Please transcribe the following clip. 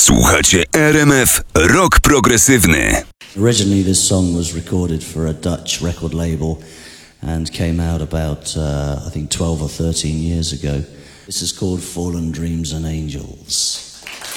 Słuchacie RMF Rock Progresywny. Originally this song was recorded for a Dutch record label and came out about, I think 12 or 13 years ago. This is called Fallen Dreams and Angels.